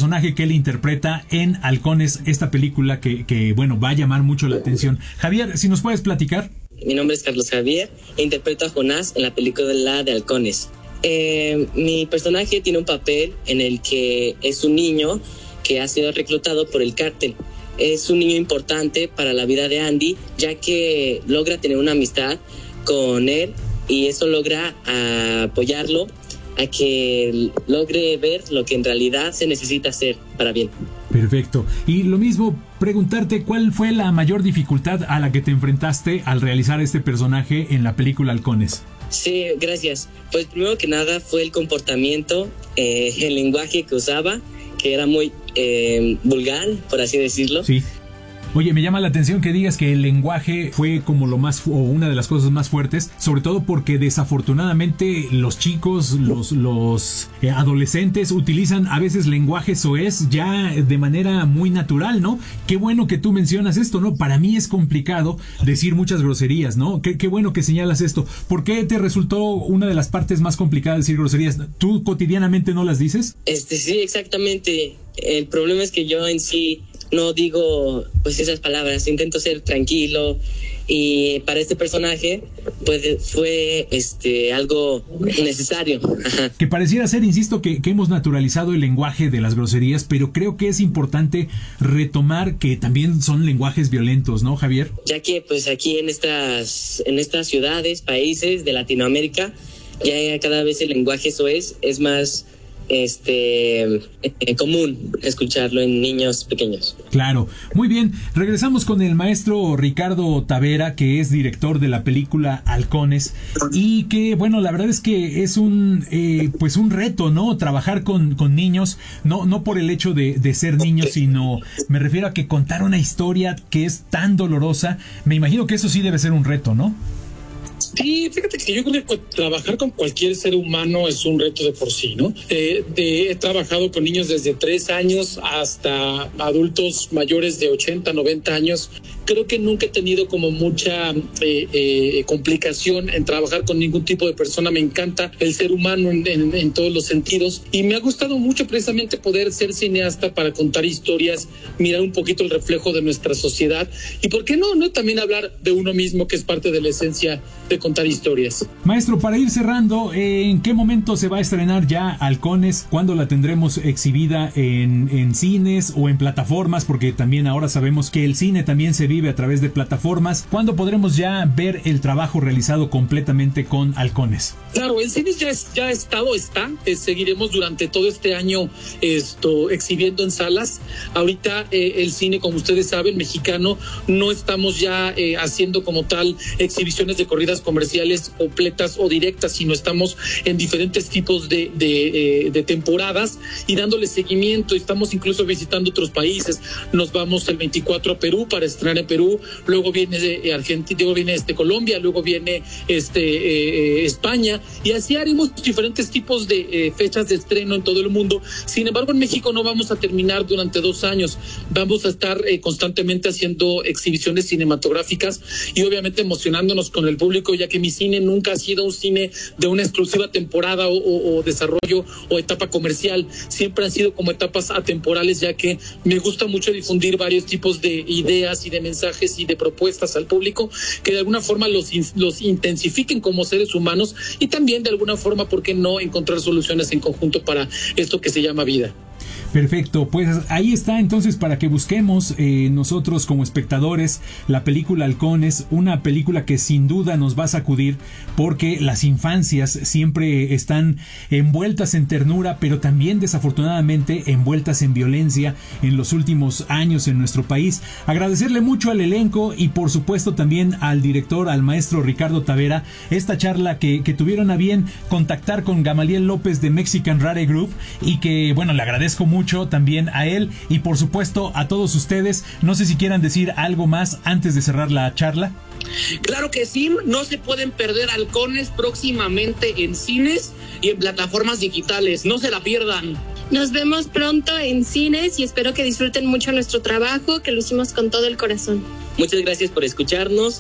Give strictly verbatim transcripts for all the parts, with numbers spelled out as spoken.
personaje que él interpreta en Halcones, esta película que, que, bueno, va a llamar mucho la atención. Javier, si nos puedes platicar. Mi nombre es Carlos Javier e interpreto a Jonás en la película de Halcones. Eh, mi personaje tiene un papel en el que es un niño que ha sido reclutado por el cártel. Es un niño importante para la vida de Andy, ya que logra tener una amistad con él y eso logra apoyarlo a que logre ver lo que en realidad se necesita hacer para bien. Perfecto. Y lo mismo, preguntarte cuál fue la mayor dificultad a la que te enfrentaste al realizar este personaje en la película Halcones. Sí, gracias. Pues primero que nada fue el comportamiento, eh, el lenguaje que usaba, que era muy eh, vulgar, por así decirlo. Sí. Oye, me llama la atención que digas que el lenguaje fue como lo más, o una de las cosas más fuertes, sobre todo porque desafortunadamente los chicos, los, los eh, adolescentes utilizan a veces lenguaje soez ya de manera muy natural, ¿no? Qué bueno que tú mencionas esto, ¿no? Para mí es complicado decir muchas groserías, ¿no? Qué, qué bueno que señalas esto. ¿Por qué te resultó una de las partes más complicadas decir groserías? ¿Tú cotidianamente no las dices? Este, sí, exactamente. El problema es que yo en sí no digo pues esas palabras, intento ser tranquilo y para este personaje pues fue este algo necesario. Ajá. Que pareciera ser, insisto, que, que hemos naturalizado el lenguaje de las groserías, pero creo que es importante retomar que también son lenguajes violentos, ¿no, Javier? Ya que pues aquí en estas, en estas ciudades, países de Latinoamérica, ya cada vez el lenguaje soez es más este eh, común escucharlo en niños pequeños. Claro, muy bien. Regresamos con el maestro Ricardo Tavera, que es director de la película Halcones y que, bueno, la verdad es que es un eh, pues un reto, ¿no? Trabajar con, con niños, no no por el hecho de, de ser niños, sino me refiero a que contar una historia que es tan dolorosa. Me imagino que eso sí debe ser un reto, ¿no? Sí, fíjate que yo creo que trabajar con cualquier ser humano es un reto de por sí, ¿no? Eh, de, he trabajado con niños desde tres años hasta adultos mayores de ochenta, noventa años. Creo que nunca he tenido como mucha eh, eh, complicación en trabajar con ningún tipo de persona. Me encanta el ser humano en, en, en todos los sentidos y me ha gustado mucho precisamente poder ser cineasta para contar historias, mirar un poquito el reflejo de nuestra sociedad y, ¿por qué no, no también hablar de uno mismo, que es parte de la esencia de contar historias? Maestro, para ir cerrando, ¿en qué momento se va a estrenar ya Halcones? ¿Cuándo la tendremos exhibida en, en cines o en plataformas? Porque también ahora sabemos que el cine también se vive a través de plataformas. ¿Cuándo podremos ya ver el trabajo realizado completamente con Halcones? Claro, el cine ya, es, ya ha estado, está. Eh, seguiremos durante todo este año esto exhibiendo en salas. Ahorita eh, el cine, como ustedes saben, mexicano, no estamos ya eh, haciendo como tal exhibiciones de corridas comerciales completas o directas, sino estamos en diferentes tipos de, de, eh, de temporadas y dándole seguimiento. Estamos incluso visitando otros países. Nos vamos el veinticuatro a Perú para estrenar en Perú, luego viene eh, Argentina, luego viene este Colombia, luego viene este eh, España y así haremos diferentes tipos de eh, fechas de estreno en todo el mundo. Sin embargo, en México no vamos a terminar durante dos años. Vamos a estar eh, constantemente haciendo exhibiciones cinematográficas y obviamente emocionándonos con el público, ya que mi cine nunca ha sido un cine de una exclusiva temporada o, o, o desarrollo o etapa comercial. Siempre han sido como etapas atemporales, ya que me gusta mucho difundir varios tipos de ideas y de mensajes y de propuestas al público que de alguna forma los, los intensifiquen como seres humanos y también de alguna forma, ¿por qué no encontrar soluciones en conjunto para esto que se llama vida? Perfecto, pues ahí está entonces para que busquemos eh, nosotros como espectadores la película Halcones, una película que sin duda nos va a sacudir porque las infancias siempre están envueltas en ternura, pero también desafortunadamente envueltas en violencia en los últimos años en nuestro país. Agradecerle mucho al elenco y por supuesto también al director, al maestro Ricardo Tavera, esta charla que, que tuvieron a bien contactar con Gamaliel López de Mexican Rare Group y que bueno, le agradezco mucho mucho también a él y por supuesto a todos ustedes. No sé si quieran decir algo más antes de cerrar la charla. Claro que sí, no se pueden perder Halcones próximamente en cines y en plataformas digitales, no se la pierdan. Nos vemos pronto en cines y espero que disfruten mucho nuestro trabajo, que lo hicimos con todo el corazón. Muchas gracias por escucharnos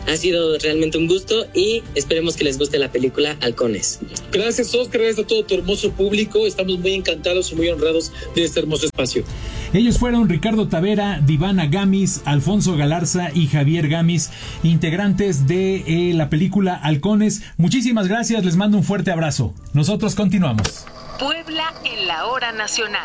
Ha sido realmente un gusto y esperemos que les guste la película Halcones. Gracias, Oscar, gracias a todo tu hermoso público. Estamos muy encantados y muy honrados de este hermoso espacio. Ellos fueron Ricardo Tavera, Divana Gamis, Alfonso Galarza y Javier Gamis, integrantes de eh, la película Halcones. Muchísimas gracias, les mando un fuerte abrazo. Nosotros continuamos. Puebla en la hora nacional.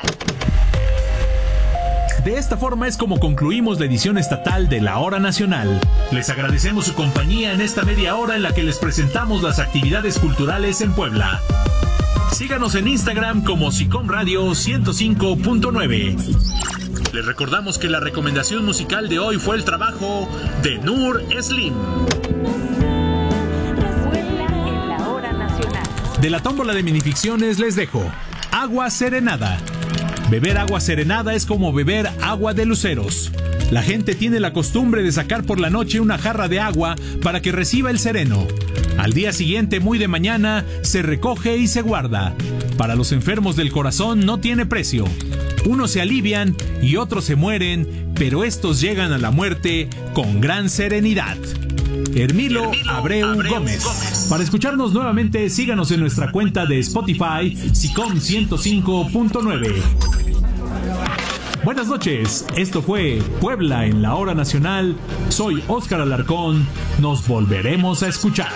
De esta forma es como concluimos la edición estatal de La Hora Nacional. Les agradecemos su compañía en esta media hora en la que les presentamos las actividades culturales en Puebla. Síganos en Instagram como SICOM Radio ciento cinco punto nueve. Les recordamos que la recomendación musical de hoy fue el trabajo de Nur Slim. Puebla en la hora nacional. De la tómbola de minificciones les dejo Agua Serenada. Beber agua serenada es como beber agua de luceros. La gente tiene la costumbre de sacar por la noche una jarra de agua para que reciba el sereno. Al día siguiente, muy de mañana, se recoge y se guarda. Para los enfermos del corazón no tiene precio. Unos se alivian y otros se mueren, pero estos llegan a la muerte con gran serenidad. Hermilo, Hermilo Abreu, Abreu Gómez. Gómez. Para escucharnos nuevamente, síganos en nuestra cuenta de Spotify, SICOM ciento cinco punto nueve. Buenas noches, esto fue Puebla en la Hora Nacional. Soy Óscar Alarcón, nos volveremos a escuchar.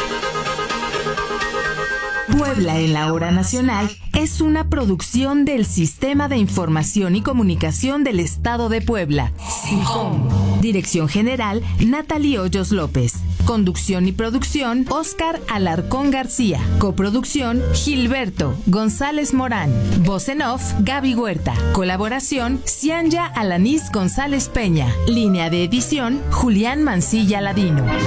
Puebla en la Hora Nacional es una producción del Sistema de Información y Comunicación del Estado de Puebla. SICOM. Dirección General, Natalie Hoyos López. Conducción y producción, Óscar Alarcón García. Coproducción, Gilberto González Morán. Voz en off, Gaby Huerta. Colaboración, Cianya Alanis González Peña. Línea de edición, Julián Mancilla Ladino.